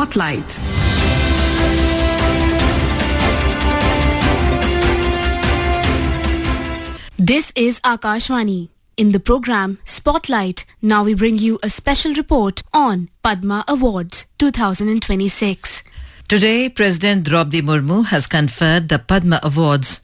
Spotlight. This is Akashvani. In the program Spotlight, now we bring you a special report on Padma Awards 2026. Today, President Draupadi Murmu has conferred the Padma Awards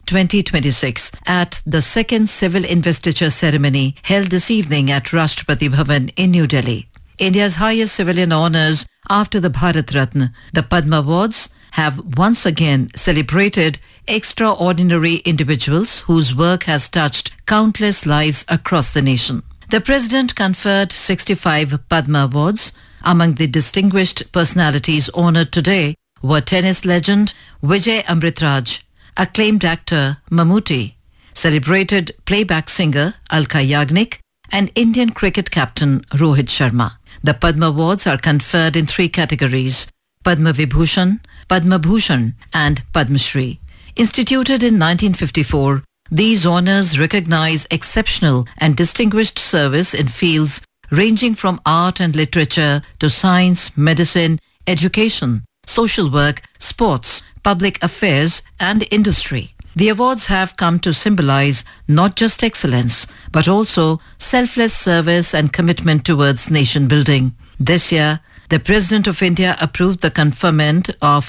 2026 at the second civil investiture ceremony held this evening at Rashtrapati Bhavan in New Delhi. India's highest civilian honours after the Bharat Ratna, the Padma Awards, have once again celebrated extraordinary individuals whose work has touched countless lives across the nation. The President conferred 65 Padma Awards. Among the distinguished personalities honoured today were tennis legend Vijay Amritraj, acclaimed actor Mammootty, celebrated playback singer Alka Yagnik, and Indian cricket captain Rohit Sharma. The Padma Awards are conferred in three categories: Padma Vibhushan, Padma Bhushan and Padma Shri. Instituted in 1954, these honours recognize exceptional and distinguished service in fields ranging from art and literature to science, medicine, education, social work, sports, public affairs and industry. The awards have come to symbolize not just excellence, but also selfless service and commitment towards nation building. This year, the President of India approved the conferment of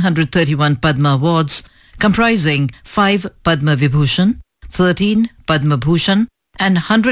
131 Padma Awards, comprising 5 Padma Vibhushan, 13 Padma Bhushan and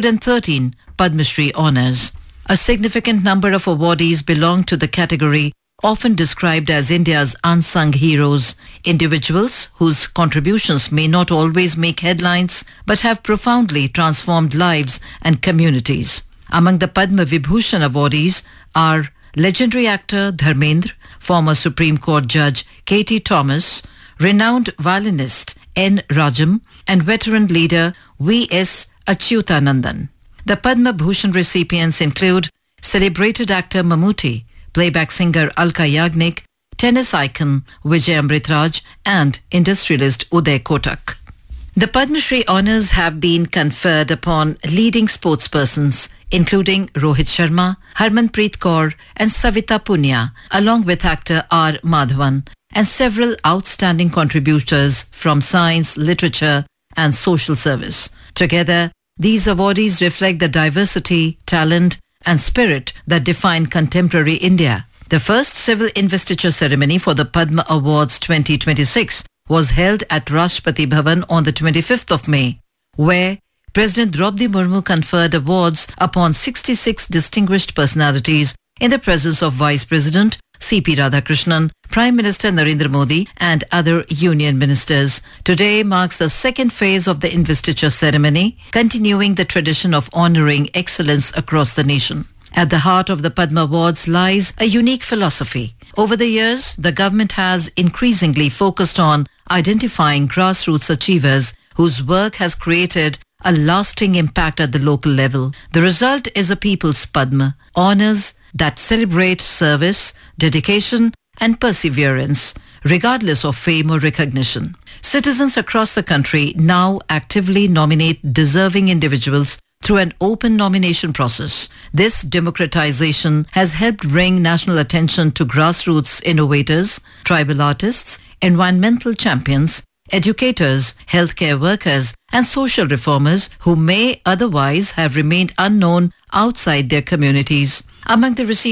113 Padma Shri honours. A significant number of awardees belong to the category often described as India's unsung heroes, individuals whose contributions may not always make headlines but have profoundly transformed lives and communities. Among the Padma Vibhushan awardees are legendary actor Dharmendra, former Supreme Court Judge K.T. Thomas, renowned violinist N. Rajam, and veteran leader V.S. Achyutanandan. The Padma Bhushan recipients include celebrated actor Mammootty, playback singer Alka Yagnik, tennis icon Vijay Amritraj, and industrialist Uday Kotak. The Padma Shri honours have been conferred upon leading sportspersons, including Rohit Sharma, Harmanpreet Kaur and Savita Punya, along with actor R. Madhavan, and several outstanding contributors from science, literature and social service. Together, these awardees reflect the diversity, talent and spirit that define contemporary India. The first civil investiture ceremony for the Padma Awards 2026 was held at Rashtrapati Bhavan on the 25th of May, where President Draupadi Murmu conferred awards upon 66 distinguished personalities in the presence of Vice President C.P. Radhakrishnan, Prime Minister Narendra Modi and other union ministers. Today marks the second phase of the investiture ceremony, continuing the tradition of honouring excellence across the nation. At the heart of the Padma Awards lies a unique philosophy. Over the years, the government has increasingly focused on identifying grassroots achievers whose work has created a lasting impact at the local level. The result is a People's Padma, honours that celebrate service, dedication and perseverance, regardless of fame or recognition. Citizens across the country now actively nominate deserving individuals through an open nomination process. This democratization has helped bring national attention to grassroots innovators, tribal artists, environmental champions, educators, healthcare workers and social reformers who may otherwise have remained unknown outside their communities. Among the recipients